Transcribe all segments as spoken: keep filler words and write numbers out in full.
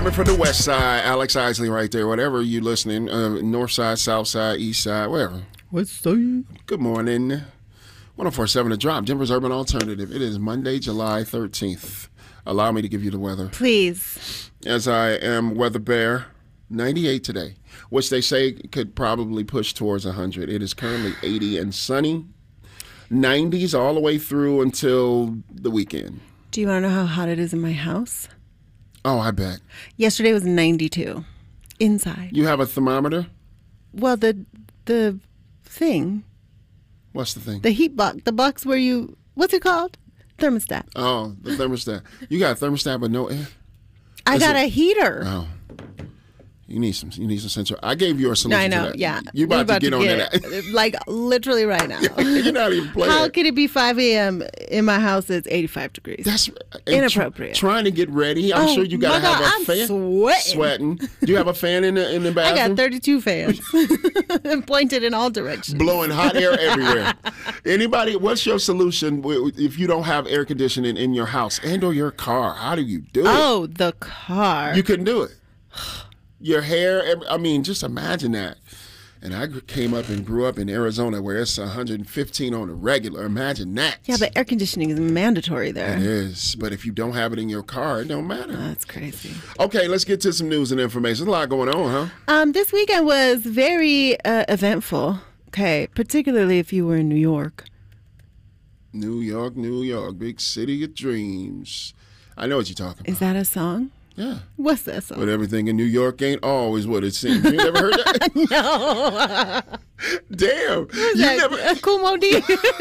From the west side, Alex Isley right there. Whatever you listening, uh, north side, south side, east side, wherever. West side. Good morning. one oh four point seven The Drop, Denver's Urban Alternative. It is Monday, July thirteenth. Allow me to give you the weather. Please. As I am Weather Bear, ninety-eight today, which they say could probably push towards one hundred. It is currently eighty and sunny. nineties all the way through until the weekend. Do you want to know how hot it is in my house? Oh, I bet. Yesterday was ninety-two inside. You have a thermometer? Well, the the thing. What's the thing? The heat box. The box where you, what's it called? Thermostat. Oh, the thermostat. You got a thermostat but no air? I Is got it- a heater. Oh. You need some. You need some sensor. I gave you a solution. No, I know. To that. Yeah, You about, We're to get on get that? it, like literally right now. You're not even playing. How could it be five a.m. in my house? It's eighty-five degrees. That's inappropriate. Tr- trying to get ready. I'm Oh, sure you got to my have God, a I'm fan. sweating. Sweating. Do you have a fan in the in the I bathroom? got thirty-two fans and pointed in all directions. Blowing hot air everywhere. Anybody? What's your solution w- if you don't have air conditioning in your house and or your car? How do you do it? Oh, the car. You couldn't do it. Your hair, every- I mean, just imagine that. And I gr- came up and grew up in Arizona where it's one hundred fifteen on the regular. Imagine that. Yeah, but air conditioning is mandatory there. It is. But if you don't have it in your car, it don't matter. That's crazy. Okay, let's get to some news and information. There's a lot going on, huh? Um, this weekend was very uh, eventful. Okay, particularly if you were in New York. New York, New York, big city of dreams. I know what you're talking about. Is that a song? Yeah. What's that song? But everything in New York ain't always what it seems. You never heard that? No. Damn. You That, never, uh, Kool Moe Dee?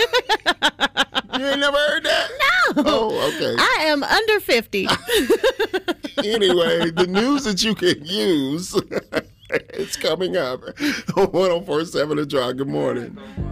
you ain't never heard that? No. Oh, okay. I am under fifty. Anyway, the news that you can use, it's coming up on one oh four point seven The Drop. Good morning.